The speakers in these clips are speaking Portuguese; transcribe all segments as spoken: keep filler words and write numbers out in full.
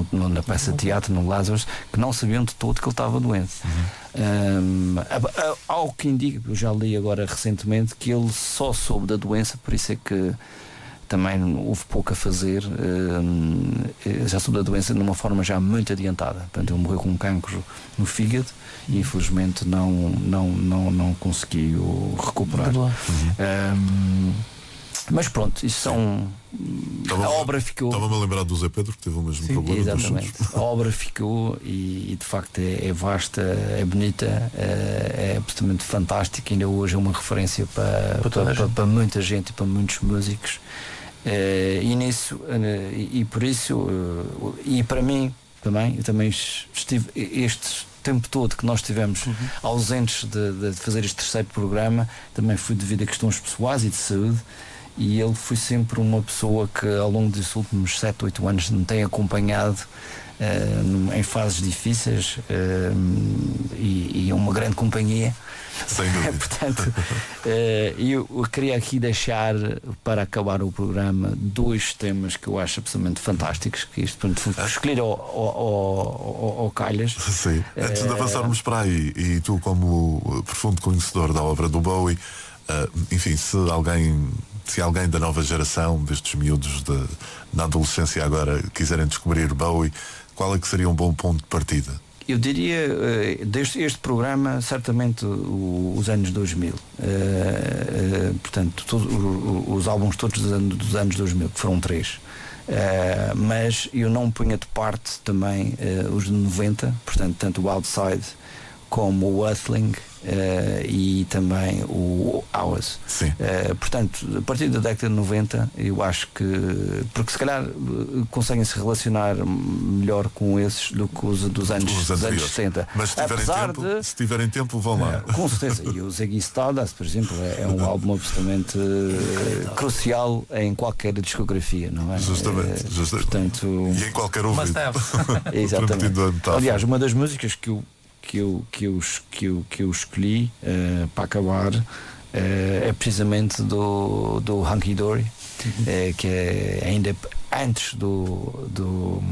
no, na peça de teatro, no Lazarus, que não sabiam de todo que ele estava doente. Uhum. Um, ao que indica, eu já li agora recentemente, que ele só soube da doença, por isso é que também houve pouco a fazer, um, já soube da doença de uma forma já muito adiantada. Portanto, ele morreu com um cancro no fígado e infelizmente não, não, não, não conseguiu recuperar. Uhum. Um, Mas pronto, isso são. Tava, a obra ficou. Estava-me a lembrar do Zé Pedro, que teve o mesmo Sim, problema. Exatamente. A obra ficou e, e de facto é, é vasta, é bonita, é, é absolutamente fantástica. Ainda hoje é uma referência para, para, para, para, para muita gente e para muitos músicos. É, e nisso, e, e por isso, e para mim também, eu também estive este tempo todo que nós estivemos uhum. ausentes de, de fazer este terceiro programa, também foi devido a questões pessoais e de saúde. E ele foi sempre uma pessoa que ao longo dos últimos sete, oito anos me tem acompanhado uh, em fases difíceis uh, e, e é uma grande companhia. Sem dúvida. Portanto, uh, eu, eu queria aqui deixar para acabar o programa dois temas que eu acho absolutamente fantásticos, que isto portanto, ah. escolher ao, ao, ao, ao Calhas. Sim. Antes de avançarmos para aí, e tu como profundo conhecedor da obra do Bowie, uh, enfim, se alguém Se alguém da nova geração, destes miúdos de, na adolescência agora, quiserem descobrir Bowie, qual é que seria um bom ponto de partida? Eu diria, deste este programa, certamente os anos dois mil. Uh, uh, portanto, todo, os álbuns todos dos anos, dos anos dois mil, que foram três. Uh, mas eu não punha de parte também uh, os de noventa, portanto, tanto o Outside como o Earthling. Uh, e também o Hours. Uh, portanto, a partir da década de noventa, eu acho que, porque se calhar uh, conseguem se relacionar melhor com esses do que os dos anos, os dos anos sessenta. Mas se tiverem, tempo, de, se tiverem tempo, vão lá. Uh, com certeza. E o Ziggy Stardust, por exemplo, é, é um álbum absolutamente uh, crucial em qualquer discografia, não é? Justamente. Uh, justamente. Portanto, e em qualquer ouvido. Exatamente. Aliás, uma das músicas que eu que eu, que eu, que eu, que eu escolhi uh, para acabar uh, é precisamente do, do Hunky Dory, uhum. uh, que é ainda antes do do,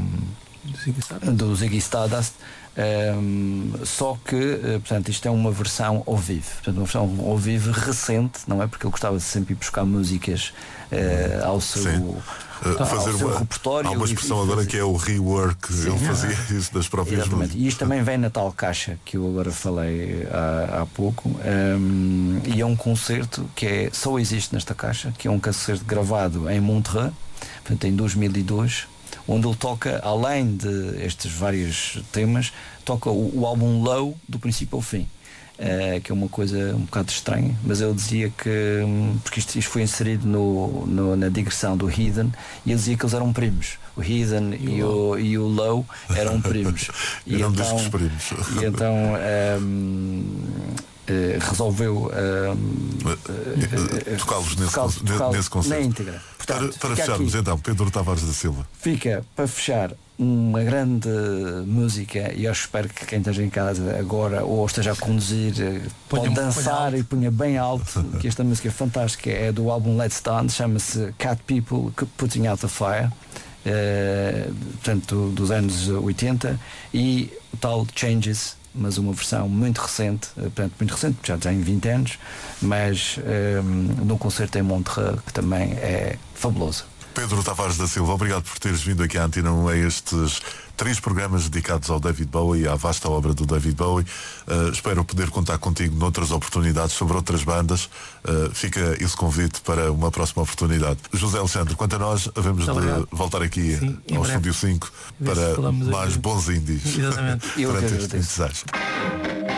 do Ziggy Stardust, um, só que uh, portanto, isto é uma versão ao vivo, portanto, uma versão ao vivo recente, não é? Porque ele gostava de sempre ir buscar músicas uh, ao seu Sim. Uh, fazer uma, há uma expressão agora que é o rework. Sim, ele fazia é. isso das próprias músicas. E isto também vem na tal caixa que eu agora falei há, há pouco, um, e é um concerto que é, só existe nesta caixa, que é um concerto gravado em Montreux, portanto em dois mil e dois, onde ele toca, além de estes vários temas, toca o, o álbum Low do princípio ao fim. Uh, que é uma coisa um bocado estranha, mas ele dizia que, porque isto, isto foi inserido no, no, na digressão do Heathen, e ele dizia que eles eram primos. O Heathen e, e, o, e o Low eram primos. e, então, primos. e então um, uh, resolveu um, uh, tocá-los nesse, tocá tocá nesse concerto. Na íntegra. Portanto, para para fecharmos, aqui, então, Pedro Tavares da Silva. Fica para fechar uma grande música, e eu espero que quem esteja em casa agora ou esteja a conduzir ponha, pode dançar ponha e punha bem alto, que esta música é fantástica, é do álbum Let's Dance, chama-se Cat People Putting Out the Fire, uh, portanto dos anos oitenta, e o tal Changes, mas uma versão muito recente, portanto muito recente, já tem vinte anos, mas um, num concerto em Montreux, que também é fabuloso. Pedro Tavares da Silva, obrigado por teres vindo aqui à Antena um a estes três programas dedicados ao David Bowie e à vasta obra do David Bowie. Uh, espero poder contar contigo noutras oportunidades sobre outras bandas. Uh, fica esse convite para uma próxima oportunidade. José Alexandre, quanto a nós, havemos de voltar aqui Sim, ao Estúdio cinco para mais bons indies. Exatamente. Durante estes ensaios.